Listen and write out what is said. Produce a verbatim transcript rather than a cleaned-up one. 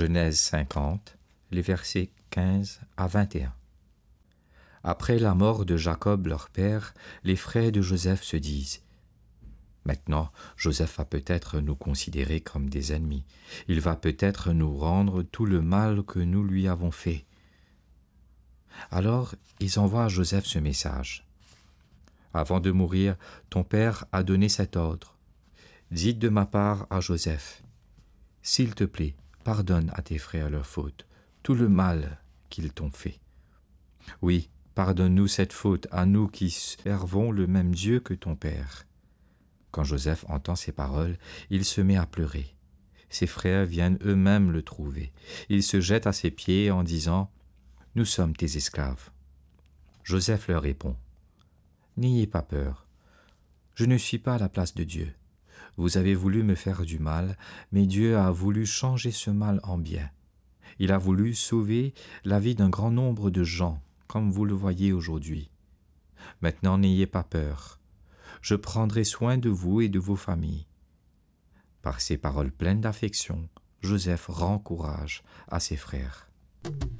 Genèse cinquante, les versets quinze à vingt et un. Après la mort de Jacob leur père, les frères de Joseph se disent « Maintenant, Joseph va peut-être nous considérer comme des ennemis. Il va peut-être nous rendre tout le mal que nous lui avons fait. » Alors, ils envoient à Joseph ce message. « Avant de mourir, ton père a donné cet ordre. Dites de ma part à Joseph, « S'il te plaît, pardonne à tes frères leurs fautes, tout le mal qu'ils t'ont fait. Oui, pardonne-nous cette faute, à nous qui servons le même Dieu que ton père. » Quand Joseph entend ces paroles, il se met à pleurer. Ses frères viennent eux-mêmes le trouver. Ils se jettent à ses pieds en disant « Nous sommes tes esclaves. » Joseph leur répond « N'ayez pas peur, je ne suis pas à la place de Dieu. Vous avez voulu me faire du mal, mais Dieu a voulu changer ce mal en bien. Il a voulu sauver la vie d'un grand nombre de gens, comme vous le voyez aujourd'hui. Maintenant, n'ayez pas peur. Je prendrai soin de vous et de vos familles. » Par ces paroles pleines d'affection, Joseph rend courage à ses frères.